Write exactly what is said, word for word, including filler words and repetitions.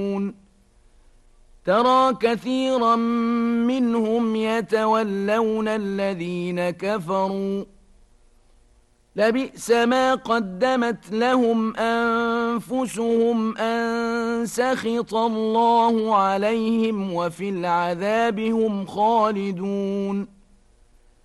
ترى كثيرا منهم يتولون الذين كفروا لبئس ما قدمت لهم أنفسهم أن سخط الله عليهم وفي العذاب هم خالدون